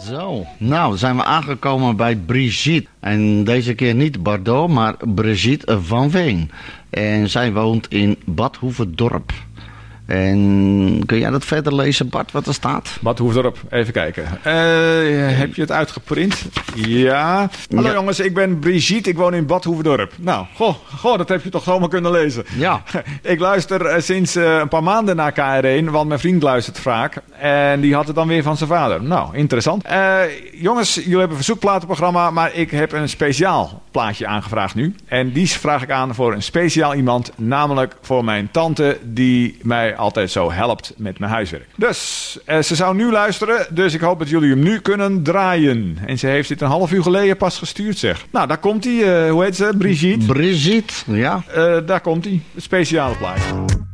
Zo, nou zijn we aangekomen bij Brigitte. En deze keer niet Bardot, maar Brigitte van Veen. En zij woont in Bad Hoeverdorp. En kun jij dat verder lezen, Bart, wat er staat? Bad Hoeverdorp, even kijken. Heb je het uitgeprint? Ja. Hallo jongens, ik ben Brigitte, ik woon in Bad Hoeverdorp. Nou, goh, dat heb je toch zomaar kunnen lezen. Ja. Ik luister sinds een paar maanden naar KR1, want mijn vriend luistert vaak. En die had het dan weer van zijn vader. Nou, interessant. Jongens, jullie hebben een verzoekplatenprogramma, maar ik heb een speciaal plaatje aangevraagd nu. En die vraag ik aan voor een speciaal iemand, namelijk voor mijn tante die mij altijd zo helpt met mijn huiswerk. Dus, ze zou nu luisteren, dus ik hoop dat jullie hem nu kunnen draaien. En ze heeft dit een half uur geleden pas gestuurd, zeg. Nou, daar komt hij. Hoe heet ze? Brigitte? Brigitte, ja. Daar komt hij. Het speciale plaatje.